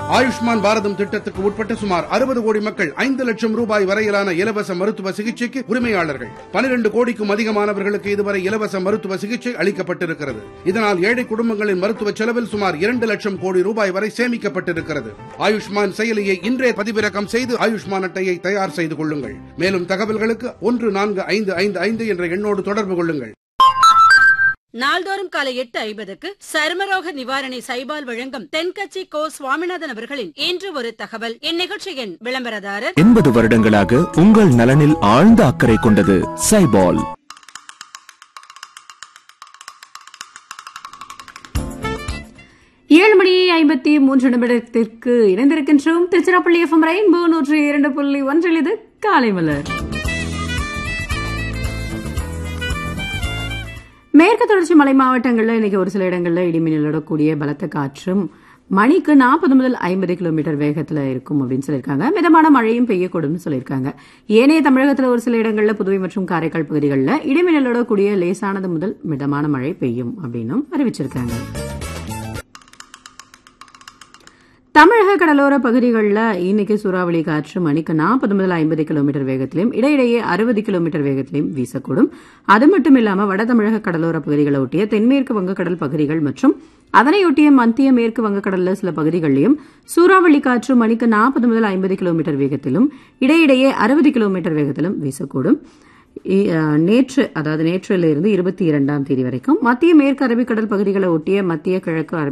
ஆயுஷ்மான் பாரதம் திட்டத்துக்கு உட்பட்ட சுமார் 60 கோடி மக்கள் 5 லட்சம் ரூபாய் வரையிலான இலவச மருத்துவ சிகிச்சைக்கு உரிமையாளர்கள். 12 கோடிக்கும் அதிகமானவர்களுக்கு இதுவரை இலவச மருத்துவ சிகிச்சை அளிக்கப்பட்டிருக்கிறது. இதனால் ஏழை குடும்பங்களின் மருத்துவ செலவில் சுமார் 2 லட்சம் கோடி ரூபாய் வரை சேமிக்கப்பட்டிருக்கிறது. ஆயுஷ்மான் செயலியை இன்றே பதிவிறக்கம் செய்து ஆயுஷ்மான் அட்டையை தயார் செய்து கொள்ளுங்கள். மேலும் தகவல்களுக்கு 14555 என்ற எண்ணோடு தொடர்பு கொள்ளுங்கள். நாள்தோறும் காலை 8:50க்கு சருமரோக நிவாரணி சைபால் வழங்கும் தென்கட்சி கோ சுவாமிநாதன் அவர்களின் இன்று ஒரு தகவல். இந்நிகழ்ச்சியின் விளம்பரதாரர் 80 வருடங்களாக உங்கள் நலனில் ஆழ்ந்த அக்கறை கொண்டது சைபால். ஏழு மணி 53 நிமிடத்திற்கு இணைந்திருக்கின்றோம். திருச்சிராப்பள்ளி FM ரெயின்போ 102.1 இது காலை மலர். மேற்கு தொடர்ச்சி மலை மாவட்டங்களில் இன்னைக்கு ஒரு சில இடங்களில் இடிமின்னலோட கூடிய பலத்த காற்றும் மணிக்கு 40 முதல் 50 கிலோமீட்டர் வேகத்தில் இருக்கும் அப்படின்னு சொல்லியிருக்காங்க. மிதமான மழையும் பெய்யக்கூடும் சொல்லியிருக்காங்க. ஏனைய தமிழகத்தில் ஒரு சில இடங்களில் புதுவை மற்றும் காரைக்கால் பகுதிகளில் இடிமின்னலோட கூடிய லேசானது முதல் மிதமான மழை பெய்யும் அப்படின்னும் அறிவிச்சிருக்காங்க. தமிழக கடலோர பகுதிகளில் இன்னைக்கு சூறாவளி காற்று மணிக்கு 40 முதல் 50 கிலோமீட்டர் வேகத்திலும் இடையிடையே 60 கிலோமீட்டர் வேகத்திலும் வீசக்கூடும். அது மட்டும் இல்லாமல் வட தமிழக கடலோர பகுதிகளை ஒட்டிய தென்மேற்கு வங்கக்கடல் பகுதிகள் மற்றும் அதனையொட்டிய மத்திய மேற்கு வங்கக்கடலில் சில பகுதிகளிலும் சூறாவளி காற்று மணிக்கு 40 முதல் 50 கிலோமீட்டர் வேகத்திலும் இடையிடையே 60 கிலோமீட்டர் வேகத்திலும் வீசக்கூடும். நேற்றிலிருந்து 22ஆம் தேதி வரைக்கும் மத்திய மேற்கு அரபிக்கடல் பகுதிகளை ஒட்டிய மத்திய கிழக்கு